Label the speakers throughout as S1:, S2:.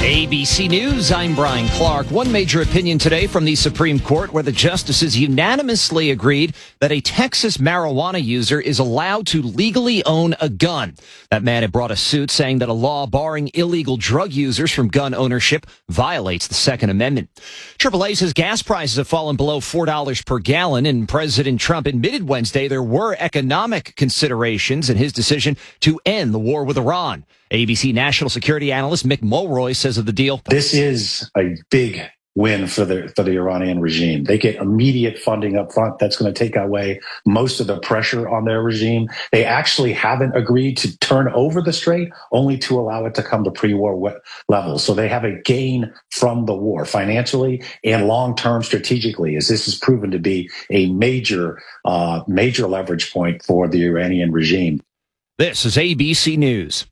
S1: ABC News, I'm Brian Clark. One major opinion today from the Supreme Court where the justices unanimously agreed that a Texas marijuana user is allowed to legally own a gun. That man had brought a suit saying that a law barring illegal drug users from gun ownership violates the Second Amendment. AAA says gas prices have fallen below $4 per gallon, and President Trump admitted Wednesday there were economic considerations in his decision to end the war with Iran. ABC national security analyst Mick Mulroy says of the deal,
S2: this is a big win for the Iranian regime. They get immediate funding up front. That's going to take away most of the pressure on their regime. They actually haven't agreed to turn over the strait, only to allow it to come to pre-war levels. So they have a gain from the war financially and long-term strategically, as this has proven to be a major leverage point for the Iranian regime.
S1: This is ABC News.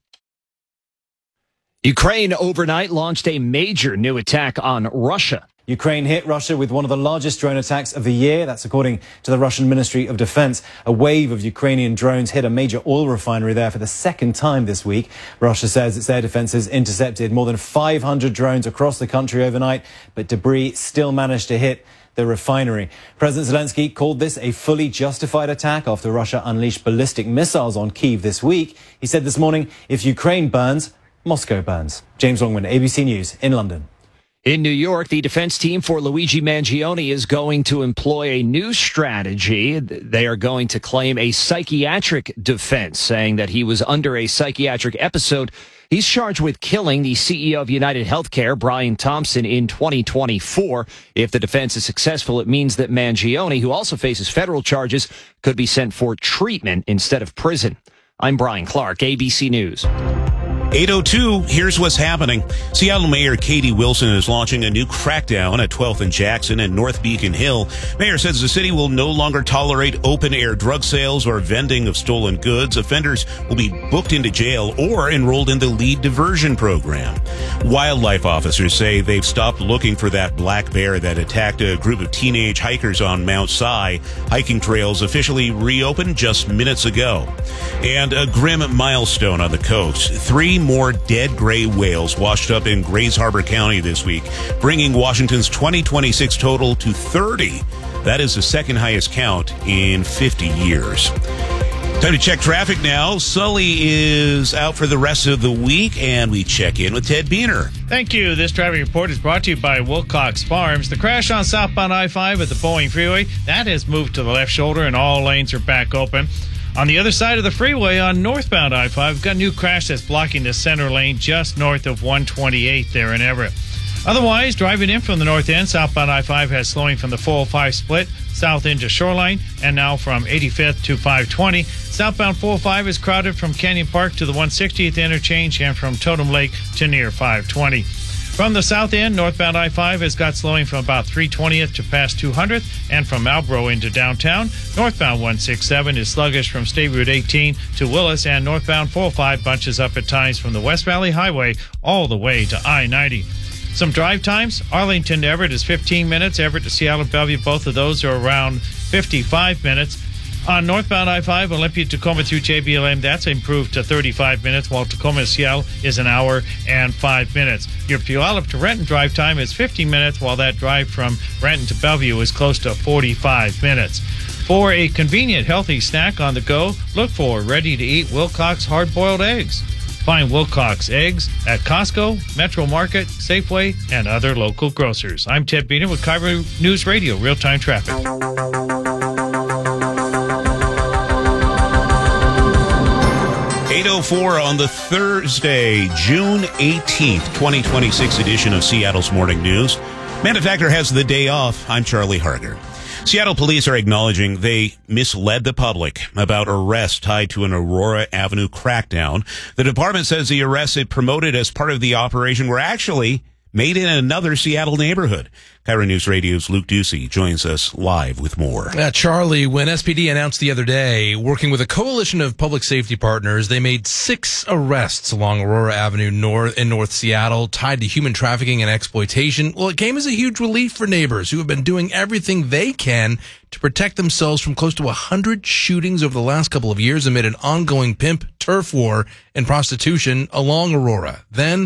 S1: Ukraine overnight launched a major new attack on Russia.
S3: Ukraine hit Russia with one of the largest drone attacks of the year. That's according to the Russian Ministry of Defense. A wave of Ukrainian drones hit a major oil refinery there for the second time this week. Russia says its air defenses intercepted more than 500 drones across the country overnight, but debris still managed to hit the refinery. President Zelensky called this a fully justified attack after Russia unleashed ballistic missiles on Kyiv this week. He said this morning, if Ukraine burns, Moscow burns. James Longman, ABC News in London.
S1: In New York, the defense team for Luigi Mangione is going to employ a new strategy. They are going to claim a psychiatric defense, saying that he was under a psychiatric episode. He's charged with killing the CEO of United Healthcare, Brian Thompson, in 2024. If the defense is successful, it means that Mangione, who also faces federal charges, could be sent for treatment instead of prison. I'm Brian Clark, ABC News.
S4: 8:02, here's what's happening. Seattle Mayor Katie Wilson is launching a new crackdown at 12th and Jackson and North Beacon Hill. Mayor says the city will no longer tolerate open-air drug sales or vending of stolen goods. Offenders will be booked into jail or enrolled in the lead diversion program. Wildlife officers say they've stopped looking for that black bear that attacked a group of teenage hikers on Mount Si. Hiking trails officially reopened just minutes ago. And a grim milestone on the coast. 3 more dead gray whales washed up in Grays Harbor County this week, bringing Washington's 2026 total to 30. That is the second highest count in 50 years. Time to check traffic now. Sully is out for the rest of the week, and we check in with Ted Beener.
S5: Thank you. This traffic report is brought to you by Wilcox Farms. The crash on southbound I-5 at the Boeing Freeway, that has moved to the left shoulder, and all lanes are back open. On the other side of the freeway on northbound I-5, we've got a new crash that's blocking the center lane just north of 128 there in Everett. Otherwise, driving in from the north end, southbound I-5 has slowing from the 405 split south into Shoreline, and now from 85th to 520. Southbound 405 is crowded from Canyon Park to the 160th interchange and from Totem Lake to near 520. From the south end, northbound I-5 has got slowing from about 320th to past 200th, and from Marlboro into downtown. Northbound 167 is sluggish from State Route 18 to Willis, and northbound 405 bunches up at times from the West Valley Highway all the way to I-90. Some drive times, Arlington to Everett is 15 minutes, Everett to Seattle Bellevue, both of those are around 55 minutes. On northbound I-5, Olympia, Tacoma through JBLM, that's improved to 35 minutes, while Tacoma to Seattle is an hour and 5 minutes. Your Puyallup to Renton drive time is 15 minutes, while that drive from Renton to Bellevue is close to 45 minutes. For a convenient, healthy snack on the go, look for ready-to-eat Wilcox hard-boiled eggs. Find Wilcox eggs at Costco, Metro Market, Safeway, and other local grocers. I'm Ted Beener with KIRO News Radio, real-time traffic.
S4: 8:04 on the Thursday, June 18th, 2026 edition of Seattle's Morning News. Manufacturer has the day off. I'm Charlie Harger. Seattle police are acknowledging they misled the public about arrests tied to an Aurora Avenue crackdown. The department says the arrests it promoted as part of the operation were actually made in another Seattle neighborhood. KIRO News Radio's Luke Ducey joins us live with more.
S6: Charlie, when SPD announced the other day, working with a coalition of public safety partners, they made 6 arrests along Aurora Avenue in North Seattle tied to human trafficking and exploitation. Well, it came as a huge relief for neighbors who have been doing everything they can to protect themselves from close to 100 shootings over the last couple of years amid an ongoing pimp turf war and prostitution along Aurora. Then